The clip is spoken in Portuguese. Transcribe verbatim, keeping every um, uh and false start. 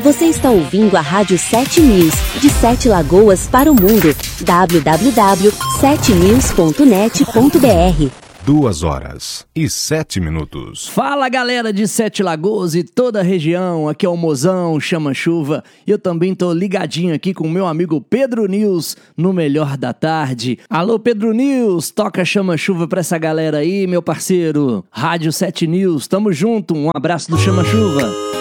Você está ouvindo a Rádio sete News, de Sete Lagoas para o mundo. w w w ponto sete news ponto net ponto b r. Duas horas e sete minutos. Fala, galera de Sete Lagoas e toda a região, aqui é o Mozão, Chama Chuva, e eu também tô ligadinho aqui com o meu amigo Pedro News, no Melhor da Tarde. Alô, Pedro News, toca Chama Chuva pra essa galera aí, meu parceiro. Rádio sete News, tamo junto, um abraço do Chama Chuva.